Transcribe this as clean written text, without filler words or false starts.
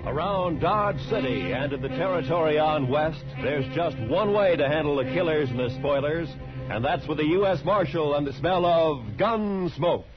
Around Dodge City and in the territory on West, there's just one way to handle the killers and the spoilers, and that's with the U.S. Marshal and the smell of gun smoke.